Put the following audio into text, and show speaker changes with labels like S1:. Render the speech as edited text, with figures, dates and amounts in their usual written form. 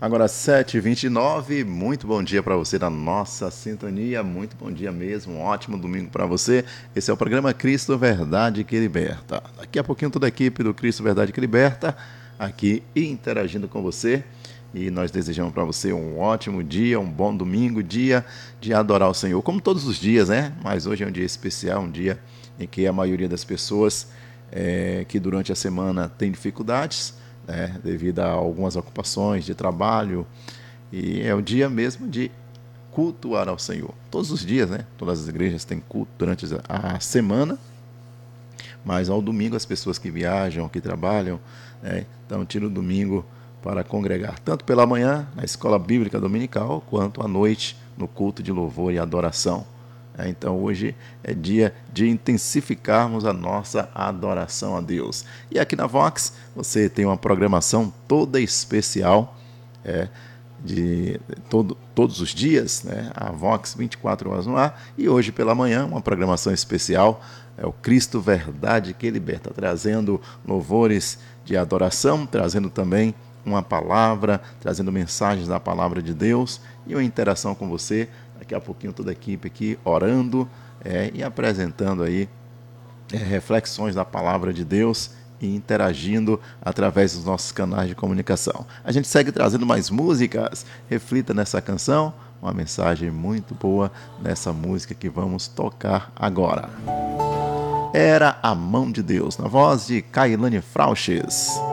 S1: Agora 7h29, muito bom dia para você na nossa sintonia, muito bom dia mesmo, um ótimo domingo para você. Esse é o programa Cristo Verdade que Liberta. Daqui a pouquinho toda a equipe do Cristo Verdade que Liberta aqui interagindo com você e nós desejamos para você um ótimo dia, um bom domingo, dia de adorar o Senhor, como todos os dias, né? Mas hoje é um dia especial, um dia em que a maioria das pessoas que durante a semana tem dificuldades, né, devido a algumas ocupações de trabalho, e é o dia mesmo de cultuar ao Senhor. Todos os dias, né? Todas as igrejas têm culto durante a semana, mas ao domingo as pessoas que viajam, que trabalham, né, então tiram o domingo para congregar, tanto pela manhã na escola bíblica dominical, quanto à noite no culto de louvor e adoração. Então hoje é dia de intensificarmos a nossa adoração a Deus. E aqui na Vox você tem uma programação toda especial, é, de todos os dias, né? A Vox 24 horas no ar. E hoje pela manhã uma programação especial, é o Cristo Verdade que Liberta, trazendo louvores de adoração, trazendo também uma palavra, trazendo mensagens da palavra de Deus e uma interação com você. Daqui a pouquinho toda a equipe aqui orando e apresentando aí reflexões da palavra de Deus e interagindo através dos nossos canais de comunicação. A gente segue trazendo mais músicas. Reflita nessa canção, uma mensagem muito boa nessa música que vamos tocar agora. Era a Mão de Deus, na voz de Kailane Frauches.